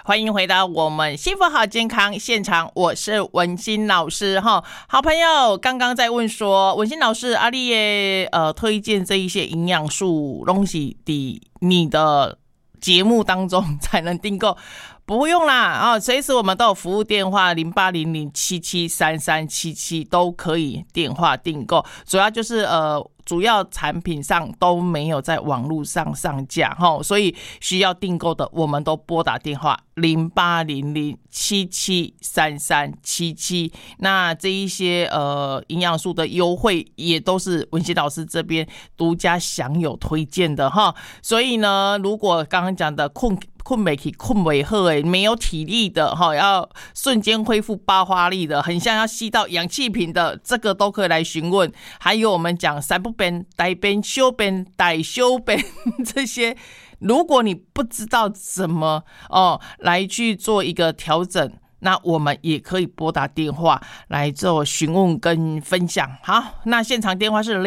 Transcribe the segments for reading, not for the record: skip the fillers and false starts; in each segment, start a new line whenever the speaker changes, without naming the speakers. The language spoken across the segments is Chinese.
欢迎回到我们幸福好健康现场，我是文心老师哈。好朋友刚刚在问说，文心老师阿丽也推荐这一些营养素东西的你的节目当中才能订购。不用啦随时我们都有服务电话0800773377都可以电话订购，主要就是主要产品上都没有在网络上上架所以需要订购的我们都拨打电话0800773377。那这一些营养素的优惠也都是文心老师这边独家享有推荐的所以呢，如果刚刚讲的困不起困不好没有体力的要瞬间恢复爆发力的，很像要吸到氧气瓶的，这个都可以来询问。还有我们讲三不变、大变、小变、大小变这些，如果你不知道怎么来去做一个调整，那我们也可以拨打电话来做询问跟分享。好，那现场电话是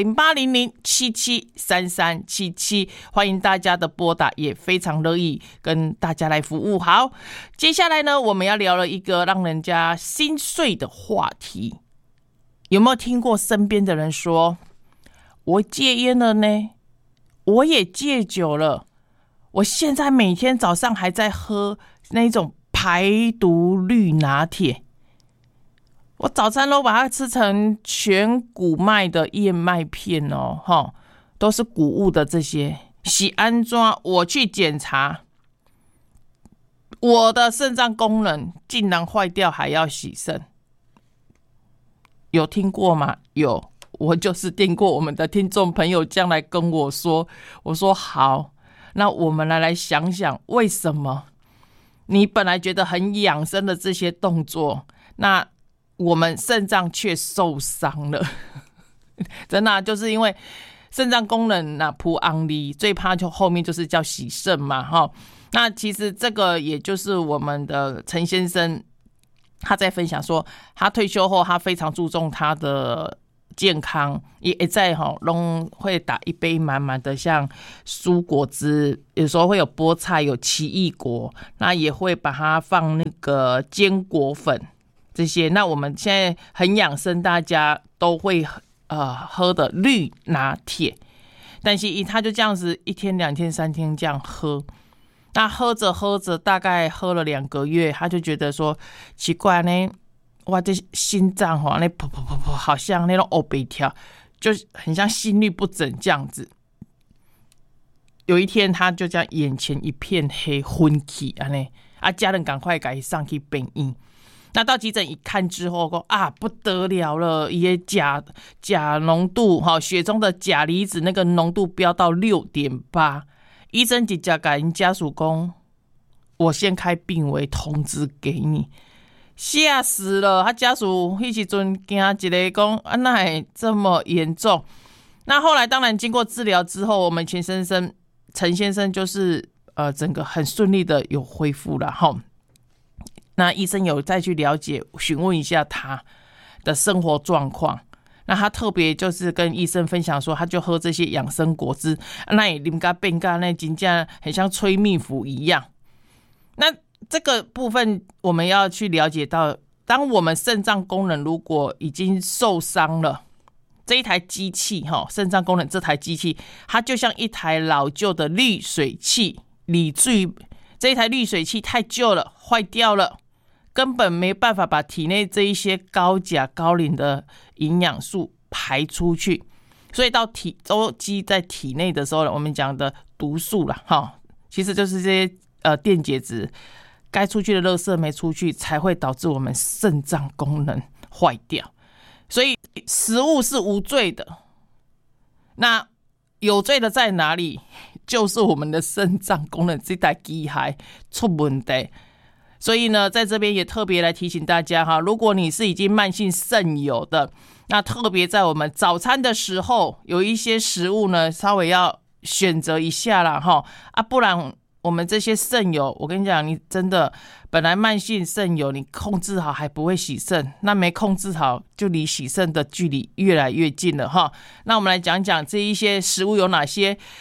0800773377，欢迎大家的拨打，也非常乐意跟大家来服务。好，接下来呢，我们要聊了一个让人家心碎的话题。有没有听过身边的人说，我戒烟了呢，我也戒酒了，我现在每天早上还在喝那种排毒绿拿铁，我早餐都把它吃成全谷麦的燕麦片都是谷物的，这些是安怎我去检查，我的肾脏功能竟然坏掉还要洗肾，有听过吗？有，我就是听过我们的听众朋友这样来跟我说，我说好，那我们来想想为什么你本来觉得很养生的这些动作，那我们肾脏却受伤了真的就是因为肾脏功能不安利，最怕就后面就是叫洗肾嘛那其实这个也就是我们的陈先生他在分享说，他退休后他非常注重他的健康，也在都会打一杯满满的像蔬果汁，有时候会有菠菜，有奇异果，那也会把它放那个坚果粉这些。那我们现在很养生，大家都会喝的绿拿铁，但是他就这样子1天2天3天这样喝，那喝着喝着大概喝了2个月，他就觉得说奇怪呢，哇，这心脏那噗噗噗噗，好像那种欧北跳，就很像心律不整这样子。有一天，他就这样眼前一片黑，昏去家人赶快给他上去病院。那到急诊一看之后，说不得了了，也钾浓度血中的钾离子那个浓度飙到6.8，医生直接跟家属说，我先开病危通知给你。吓死了，他家属那时候惊一个说哪会这么严重。那后来当然经过治疗之后，我们陈先生就是整个很顺利的有恢复了那医生有再去了解询问一下他的生活状况，那他特别就是跟医生分享说，他就喝这些养生果汁，那也啉到变到那真的很像催蜜符一样。那这个部分我们要去了解到，当我们肾脏功能如果已经受伤了，这一台机器肾脏功能这台机器，它就像一台老旧的滤水器，这一台滤水器太旧了，坏掉了，根本没办法把体内这一些高钾高磷的营养素排出去，所以到都积在体内的时候，我们讲的毒素啦其实就是这些电解质该出去的垃圾没出去，才会导致我们肾脏功能坏掉。所以食物是无罪的，那有罪的在哪里？就是我们的肾脏功能这台机械出问题。所以呢，在这边也特别来提醒大家如果你是已经慢性肾友的，那特别在我们早餐的时候，有一些食物呢，稍微要选择一下啦不然我们这些肾友，我跟你讲，你真的本来慢性肾友，你控制好还不会洗肾，那没控制好就离洗肾的距离越来越近了那我们来讲讲这一些食物有哪些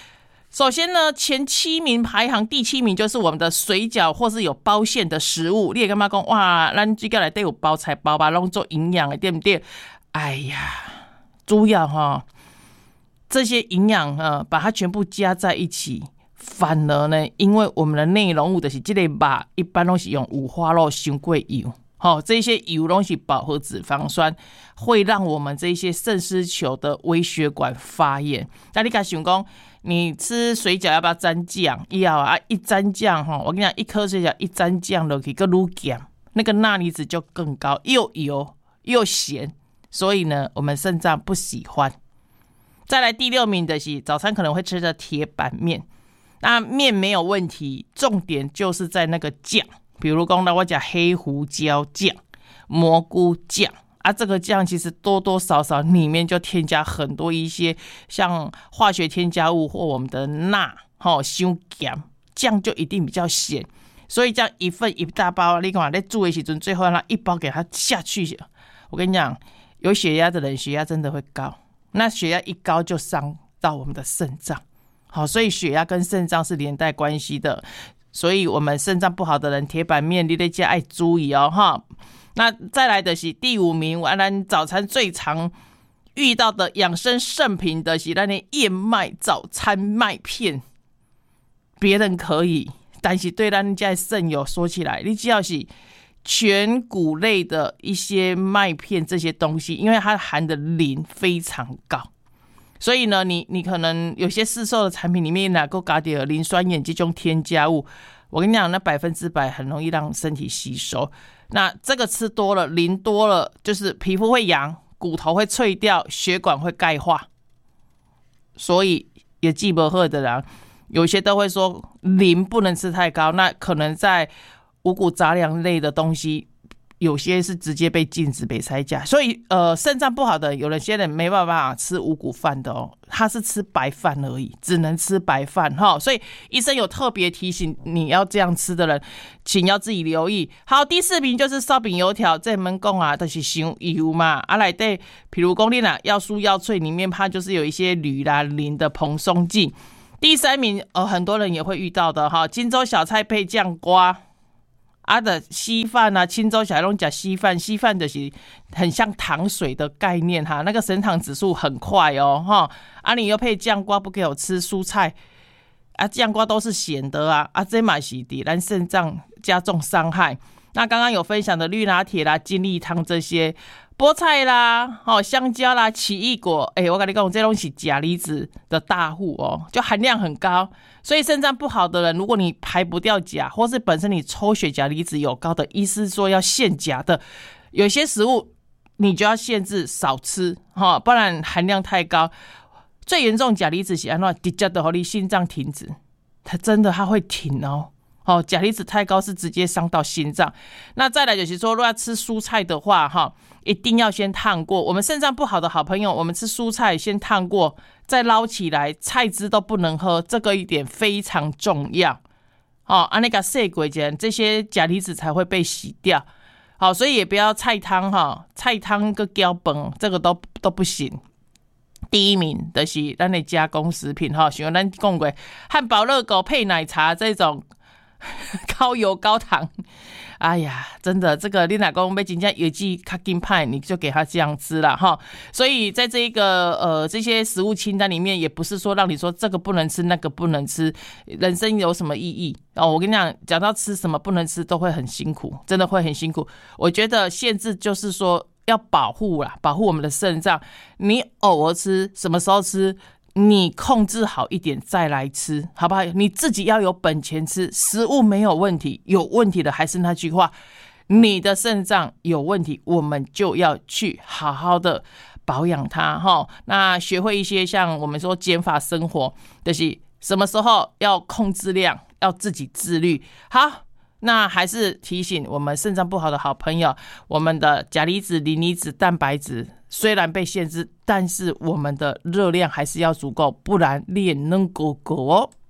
首先呢，前7名排行第7名就是我们的水饺或是有包馅的食物。你也干嘛讲哇？咱这个内底有包菜包吧，拢做营养的，对不对？哎呀，主要这些营养把它全部加在一起，反而呢，因为我们的内容物就是这个肉，一般都是用五花肉、伤过油。这些油都是饱和脂肪酸，会让我们这些肾丝球的微血管发炎。那你敢想讲，你吃水饺要不要沾酱？要啊！一沾酱我跟你讲，一颗水饺一沾酱落去，个愈咸，那个钠离子就更高，又油又咸，所以呢，我们肾脏不喜欢。再来第6名的是早餐可能会吃的铁板面，那面没有问题，重点就是在那个酱。比如说我讲黑胡椒酱、蘑菇酱啊，这个酱其实多多少少里面就添加很多一些像化学添加物或我们的钠，伤咸，酱就一定比较咸。所以这样一份一大包，你看在煮的时候，最后那一包给它下去，我跟你讲，有血压的人血压真的会高，那血压一高就伤到我们的肾脏。所以血压跟肾脏是连带关系的。所以我们肾脏不好的人，铁板面你得要注意那再来的是第5名，我们早餐最常遇到的养生圣品的是那的燕麦早餐麦片。别人可以，但是对咱家肾友说起来，你只要是全谷类的一些麦片这些东西，因为它含的磷非常高。所以呢，你可能有些市售的产品里面哪够加点磷酸盐这种添加物，我跟你讲，那100%很容易让身体吸收。那这个吃多了，磷多了，就是皮肤会痒，骨头会脆掉，血管会钙化。所以也记不好的人，有些都会说磷不能吃太高，那可能在五谷杂粮类的东西。有些是直接被禁止被塞价，所以肾脏不好的有些人没办法吃五谷饭的他是吃白饭而已，只能吃白饭所以医生有特别提醒你要这样吃的人，请要自己留意。好，第4名就是烧饼油条，这门讲啊，就是伤油嘛，内底比如讲你要酥要脆，里面它就是有一些铝啦、磷的蓬松剂。第3名很多人也会遇到的金州小菜配酱瓜。的稀饭啊，青州小孩都讲稀饭，稀饭就是很像糖水的概念那个升糖指数很快你又配酱瓜，不给我吃蔬菜酱瓜都是咸的这嘛是对咱肾脏加重伤害。那刚刚有分享的绿拿铁啦、精力汤这些，菠菜啦、香蕉啦、奇异果，我跟你讲，这东西钾离子的大户就含量很高。所以肾脏不好的人，如果你排不掉钾，或是本身你抽血钾离子有高的，医师说要限钾的，有些食物你就要限制少吃不然含量太高。最严重钾离子是怎样？直接的让你心脏停止，它会停钾离子太高是直接伤到心脏。那再来就是说，如果要吃蔬菜的话一定要先烫过。我们肾脏不好的好朋友，我们吃蔬菜先烫过，再捞起来，菜汁都不能喝，这个一点非常重要那个洗过前，这些钾离子才会被洗掉。所以也不要菜汤菜汤跟搅饭，这个都不行。第1名就是咱的加工食品像咱讲过汉堡热狗配奶茶这种高油高糖，哎呀，真的这个你若讲要真正业绩较紧派，你就给他这样吃啦所以在这个这些食物清单里面，也不是说让你说这个不能吃那个不能吃，人生有什么意义我跟你讲到吃什么不能吃都会很辛苦，真的会很辛苦。我觉得限制就是说要保护我们的肾脏，你偶尔吃，什么时候吃，你控制好一点再来吃，好不好？你自己要有本钱吃，食物没有问题，有问题的还是那句话，你的肾脏有问题，我们就要去好好的保养它那学会一些像我们说减法生活，就是什么时候要控制量，要自己自律。好，那还是提醒我们肾脏不好的好朋友，我们的钾离子、磷离子、蛋白质虽然被限制，但是我们的热量还是要足够，不然你也能够